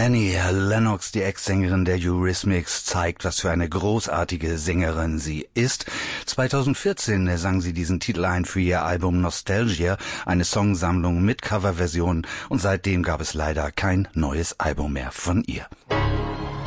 Annie Lennox, die Ex-Sängerin der Eurythmics, zeigt, was für eine großartige Sängerin sie ist. 2014 sang sie diesen Titel ein für ihr Album Nostalgia, eine Songsammlung mit Coverversionen, und seitdem gab es leider kein neues Album mehr von ihr.